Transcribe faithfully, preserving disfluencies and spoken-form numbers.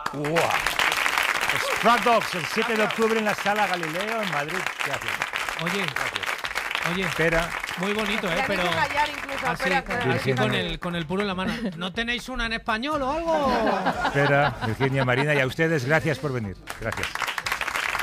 ¡Wow! Struck Dogs, el siete de octubre en la Sala Galileo, en Madrid. Gracias. Oye, Gracias. oye, Espera. muy bonito, ¿eh? Pero callar incluso, así, espera, así espera. con el, con el puro en la mano. ¿No tenéis una en español o algo? Espera, Virginia, Marina, y a ustedes, gracias por venir. Gracias.